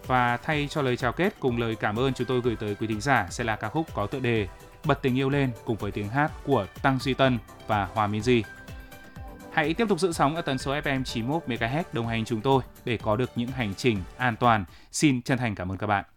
Và thay cho lời chào kết cùng lời cảm ơn chúng tôi gửi tới quý thính giả sẽ là ca khúc có tựa đề Bật tình yêu lên cùng với tiếng hát của Tăng Duy Tân và Hòa Minzy. Hãy tiếp tục giữ sóng ở tần số FM 91 MHz đồng hành chúng tôi để có được những hành trình an toàn. Xin chân thành cảm ơn các bạn.